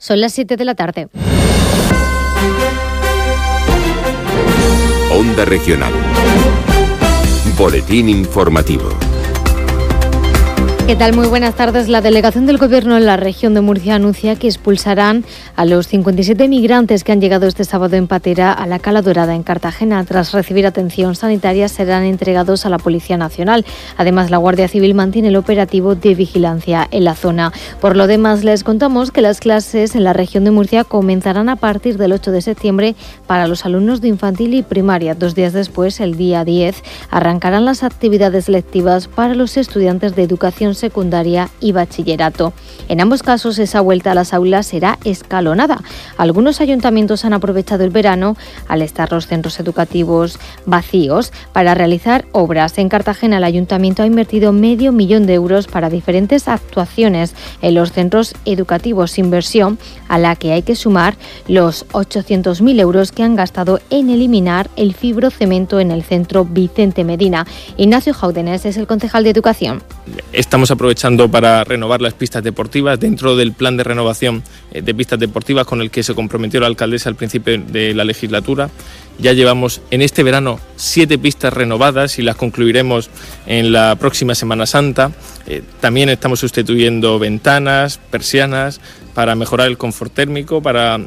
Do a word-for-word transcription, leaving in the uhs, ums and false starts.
Son las siete de la tarde. Onda Regional. Boletín informativo. ¿Qué tal? Muy buenas tardes. La delegación del Gobierno en la región de Murcia anuncia que expulsarán a los cincuenta y siete migrantes que han llegado este sábado en patera a la Cala Dorada en Cartagena. Tras recibir atención sanitaria, serán entregados a la Policía Nacional. Además, la Guardia Civil mantiene el operativo de vigilancia en la zona. Por lo demás, les contamos que las clases en la región de Murcia comenzarán a partir del ocho de septiembre para los alumnos de infantil y primaria. Dos días después, el día diez, arrancarán las actividades lectivas para los estudiantes de educación secundaria y bachillerato. En ambos casos, esa vuelta a las aulas será escalonada. Algunos ayuntamientos han aprovechado el verano, al estar los centros educativos vacíos, para realizar obras. En Cartagena, el ayuntamiento ha invertido medio millón de euros para diferentes actuaciones en los centros educativos, inversión a la que hay que sumar los ochocientos mil euros que han gastado en eliminar el fibrocemento en el centro Vicente Medina. Ignacio Jaudenes es el concejal de Educación. Estamos aprovechando para renovar las pistas deportivas dentro del plan de renovación de pistas deportivas con el que se comprometió la alcaldesa al principio de la legislatura. Ya llevamos en este verano siete pistas renovadas y las concluiremos en la próxima Semana Santa. Eh, también estamos sustituyendo ventanas, persianas, para mejorar el confort térmico, para